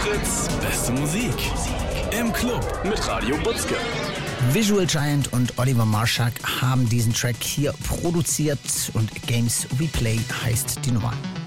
Fritz, beste Musik. Im Club mit Radio Butzke. Visual Giant und Oliver Marschak haben diesen Track hier produziert und Games We Play heißt die Nummer.